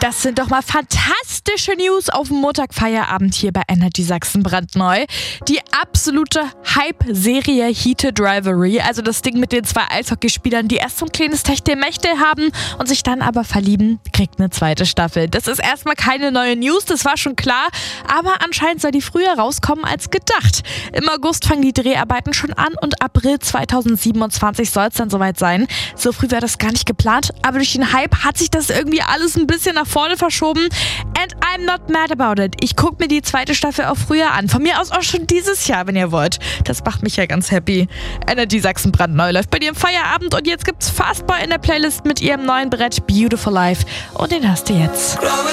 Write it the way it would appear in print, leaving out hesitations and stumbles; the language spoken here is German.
Das sind doch mal fantastische News auf dem Montagfeierabend hier bei Energy Sachsen brandneu. Die absolute Hype-Serie Heated Rivalry, also das Ding mit den 2 Eishockeyspielern, die erst so ein kleines Techtelmechtel haben und sich dann aber verlieben, kriegt eine zweite Staffel. Das ist erstmal keine neue News, das war schon klar, aber anscheinend soll die früher rauskommen als gedacht. Im August fangen die Dreharbeiten schon an und April 2027 soll es dann soweit sein. So früh war das gar nicht geplant, aber durch den Hype hat sich das irgendwie alles ein bisschen nach vorne verschoben. And I'm not mad about it. Ich gucke mir die zweite Staffel auch früher an. Von mir aus auch schon dieses Jahr, wenn ihr wollt. Das macht mich ja ganz happy. Energy Sachsen brandneu läuft bei dir im Feierabend und jetzt gibt's Fastboy in der Playlist mit ihrem neuen Brett Beautiful Life. Und den hast du jetzt.